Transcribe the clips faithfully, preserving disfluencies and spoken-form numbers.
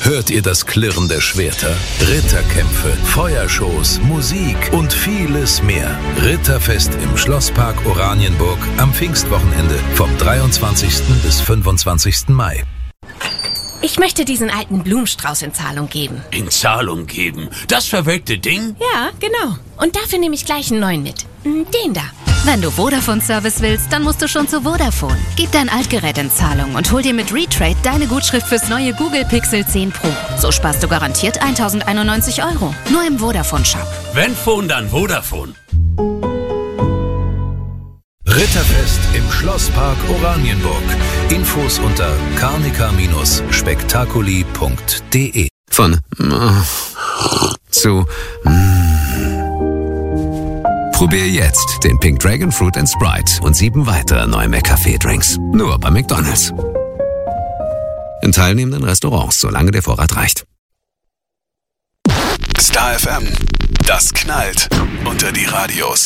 Hört ihr das Klirren der Schwerter? Ritterkämpfe, Feuershows, Musik und vieles mehr. Ritterfest im Schlosspark Oranienburg am Pfingstwochenende vom dreiundzwanzigsten bis fünfundzwanzigsten Mai. Ich möchte diesen alten Blumenstrauß in Zahlung geben. In Zahlung geben? Das verwelkte Ding? Ja, genau. Und dafür nehme ich gleich einen neuen mit. Den da. Wenn du Vodafone-Service willst, dann musst du schon zu Vodafone. Gib dein Altgerät in Zahlung und hol dir mit Retrade deine Gutschrift fürs neue Google Pixel zehn Pro. So sparst du garantiert eintausendeinundneunzig Euro. Nur im Vodafone-Shop. Wenn Phone, dann Vodafone. Ritterfest im Schlosspark Oranienburg. Infos unter karnika Bindestrich spektakuli punkt de. Von zu Probier jetzt den Pink Dragon Fruit and Sprite und sieben weitere neue McCafé-Drinks. Nur bei McDonald's. In teilnehmenden Restaurants, solange der Vorrat reicht. Star F M, das knallt unter die Radios.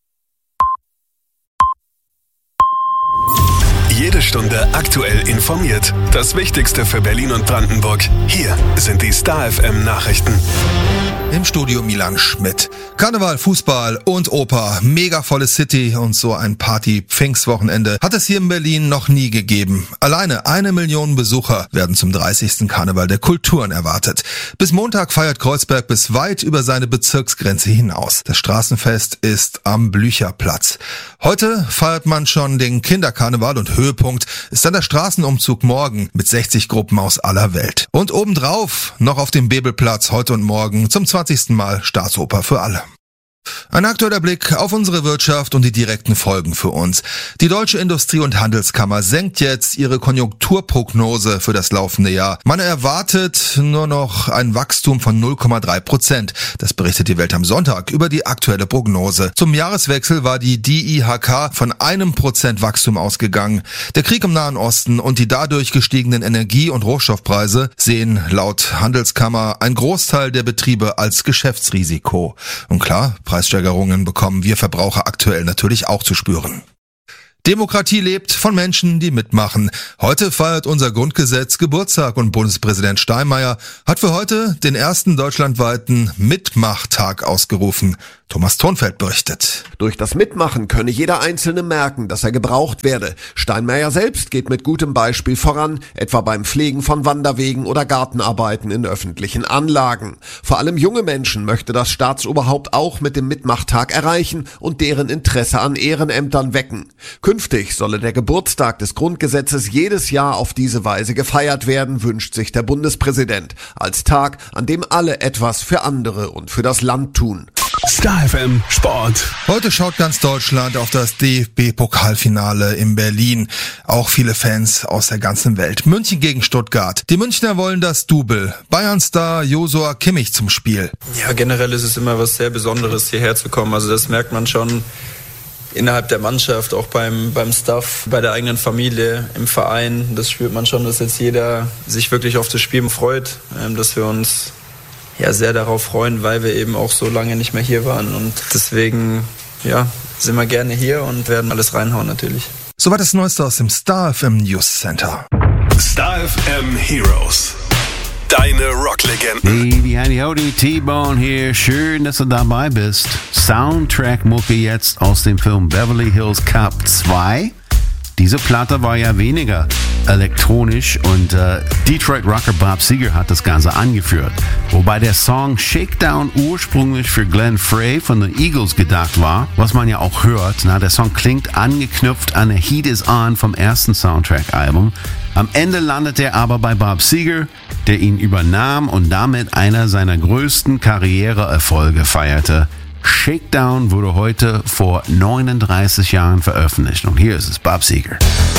Jede Stunde aktuell informiert. Das Wichtigste für Berlin und Brandenburg. Hier sind die Star F M Nachrichten. Im Studio Milan Schmidt. Karneval, Fußball und Oper. Mega volle City und so ein Party-Pfingstwochenende hat es hier in Berlin noch nie gegeben. Alleine eine Million Besucher werden zum dreißigsten Karneval der Kulturen erwartet. Bis Montag feiert Kreuzberg bis weit über seine Bezirksgrenze hinaus. Das Straßenfest ist am Blücherplatz. Heute feiert man schon den Kinderkarneval und Höhepunkt ist dann der Straßenumzug morgen mit sechzig Gruppen aus aller Welt. Und obendrauf noch auf dem Bebelplatz heute und morgen zum zwanzigsten Mal Staatsoper für alle. Ein aktueller Blick auf unsere Wirtschaft und die direkten Folgen für uns. Die Deutsche Industrie- und Handelskammer senkt jetzt ihre Konjunkturprognose für das laufende Jahr. Man erwartet nur noch ein Wachstum von null Komma drei Prozent. Das berichtet die Welt am Sonntag über die aktuelle Prognose. Zum Jahreswechsel war die D I H K von einem Prozent Wachstum ausgegangen. Der Krieg im Nahen Osten und die dadurch gestiegenen Energie- und Rohstoffpreise sehen laut Handelskammer ein Großteil der Betriebe als Geschäftsrisiko. Und klar, Preissteigerungen bekommen wir Verbraucher aktuell natürlich auch zu spüren. Demokratie lebt von Menschen, die mitmachen. Heute feiert unser Grundgesetz Geburtstag und Bundespräsident Steinmeier hat für heute den ersten deutschlandweiten Mitmachtag ausgerufen. Thomas Thornfeld berichtet. Durch das Mitmachen könne jeder Einzelne merken, dass er gebraucht werde. Steinmeier selbst geht mit gutem Beispiel voran, etwa beim Pflegen von Wanderwegen oder Gartenarbeiten in öffentlichen Anlagen. Vor allem junge Menschen möchte das Staatsoberhaupt auch mit dem Mitmachtag erreichen und deren Interesse an Ehrenämtern wecken. Künftig solle der Geburtstag des Grundgesetzes jedes Jahr auf diese Weise gefeiert werden, wünscht sich der Bundespräsident. Als Tag, an dem alle etwas für andere und für das Land tun. Star F M Sport. Heute schaut ganz Deutschland auf das D F B-Pokalfinale in Berlin. Auch viele Fans aus der ganzen Welt. München gegen Stuttgart. Die Münchner wollen das Double. Bayern-Star Joshua Kimmich zum Spiel. Ja, generell ist es immer was sehr Besonderes, hierher zu kommen. Also das merkt man schon innerhalb der Mannschaft, auch beim, beim Staff, bei der eigenen Familie, im Verein. Das spürt man schon, dass jetzt jeder sich wirklich auf das Spiel freut, dass wir uns ja sehr darauf freuen, weil wir eben auch so lange nicht mehr hier waren. Und deswegen ja, sind wir gerne hier und werden alles reinhauen natürlich. Soweit das Neueste aus dem Star F M News Center. Star F M Heroes. Deine Rocklegenden. Hey, die Heidi Howdy, T-Bone hier. Schön, dass du dabei bist. Soundtrack-Mucke jetzt aus dem Film Beverly Hills Cop zwei. Diese Platte war ja weniger elektronisch und äh, Detroit-Rocker Bob Seger hat das Ganze angeführt. Wobei der Song Shakedown ursprünglich für Glenn Frey von den Eagles gedacht war, was man ja auch hört. Na, der Song klingt angeknüpft an The Heat Is On vom ersten Soundtrack-Album. Am Ende landet er aber bei Bob Seger, der ihn übernahm und damit einer seiner größten Karriereerfolge feierte. Shakedown wurde heute vor neununddreißig Jahren veröffentlicht. Und hier ist es, Bob Seger.